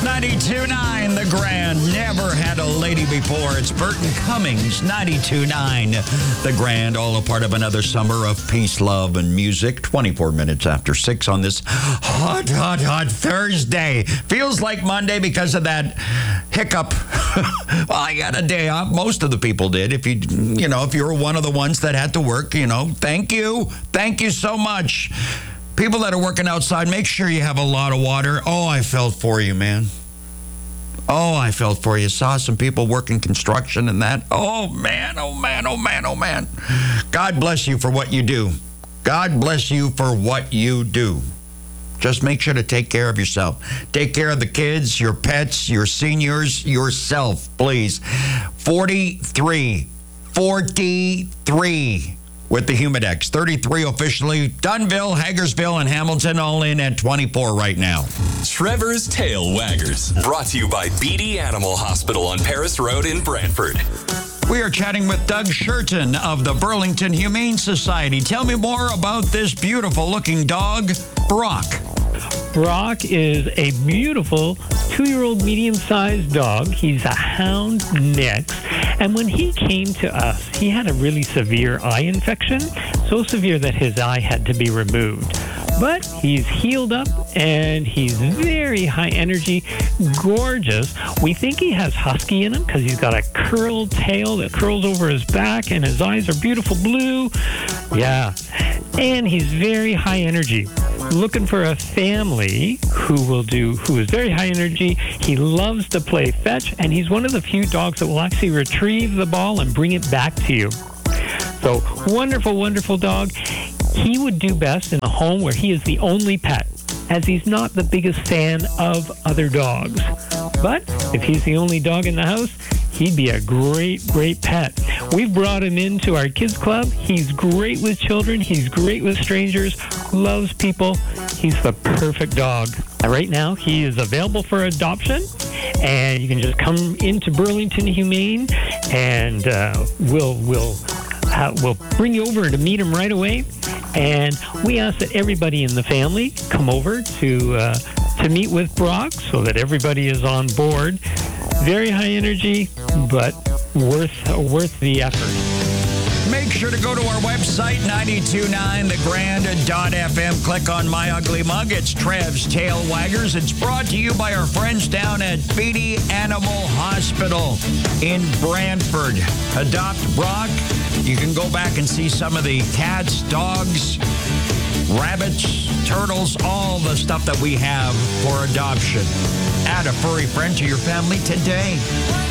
92.9 The Grand. Never had a lady before. It's Burton Cummings, 92.9 The Grand. All a part of another summer of peace, love, and music. 24 minutes after 6 on this hot Thursday. Feels like Monday because of that hiccup. Well, I got a day off. Most of the people did. If if you were one of the ones that had to work, thank you. Thank you so much. People that are working outside, make sure you have a lot of water. Oh, I felt for you, man. Oh, I felt for you. Saw some people working construction and that. Oh, man. God bless you for what you do. God bless you for what you do. Just make sure to take care of yourself. Take care of the kids, your pets, your seniors, yourself, please. 43 with the Humidex. 33 officially. Dunnville, Hagersville, and Hamilton all in at 24 right now. Trevor's Tail Waggers. Brought to you by BD Animal Hospital on Paris Road in Brantford. We are chatting with Doug Shurton of the Burlington Humane Society. Tell me more about this beautiful-looking dog, Brock. Brock is a beautiful 2-year-old medium-sized dog. He's a hound mix. And when he came to us, he had a really severe eye infection, so severe that his eye had to be removed. But he's healed up, and he's very high energy, gorgeous. We think he has husky in him because he's got a curled tail that curls over his back, and his eyes are beautiful blue. Yeah, and he's very high energy. Looking for a family who is very high energy. He loves to play fetch, and he's one of the few dogs that will actually retrieve the ball and bring it back to you. So, wonderful, wonderful dog. He would do best in a home where he is the only pet, as he's not the biggest fan of other dogs. But if he's the only dog in the house, he'd be a great, great pet. We've brought him into our kids club. He's great with children. He's great with strangers, loves people. He's the perfect dog. Right now, he is available for adoption, and you can just come into Burlington Humane, and we'll bring you over to meet him right away. And we ask that everybody in the family come over to meet with Brock so that everybody is on board. Very high energy, but worth the effort. Make sure to go to our website, 929thegrand.fm. Click on My Ugly Mug. It's Trev's Tail Waggers. It's brought to you by our friends down at BD Animal Hospital in Brantford. Adopt Brock. You can go back and see some of the cats, dogs, rabbits, turtles, all the stuff that we have for adoption. Add a furry friend to your family today.